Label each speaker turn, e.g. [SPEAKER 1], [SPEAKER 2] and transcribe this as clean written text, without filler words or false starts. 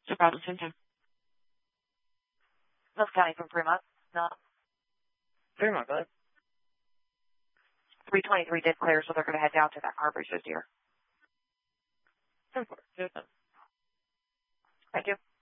[SPEAKER 1] No problem. Same time.
[SPEAKER 2] Mills County from Fremont. No.
[SPEAKER 1] Fremont, go ahead.
[SPEAKER 2] 323 did clear, so they're going to head down to that car bridge this year.
[SPEAKER 1] Thank you.
[SPEAKER 2] Thank you.